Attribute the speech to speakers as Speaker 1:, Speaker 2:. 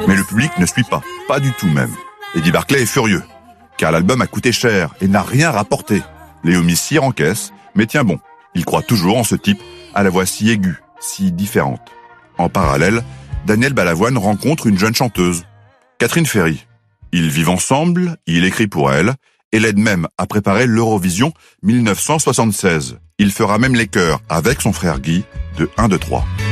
Speaker 1: Mais le public ne suit pas du tout même. Eddie Barclay est furieux, car l'album a coûté cher et n'a rien rapporté. Léo Missier encaisse, mais tient bon. Il croit toujours en ce type, à la voix si aiguë, si différente. En parallèle, Daniel Balavoine rencontre une jeune chanteuse, Catherine Ferry. Ils vivent ensemble, il écrit pour elle, et l'aide même à préparer l'Eurovision 1976. Il fera même les chœurs avec son frère Guy de 1, 2, 3.